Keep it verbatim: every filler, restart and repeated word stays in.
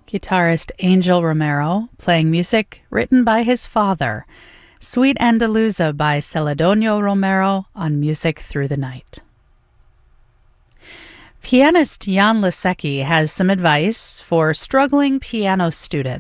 guitarist Angel Romero, playing music written by his father, Sweet Andaluza by Celedonio Romero on Music Through the Night. Pianist Jan Lesecki has some advice for struggling piano students.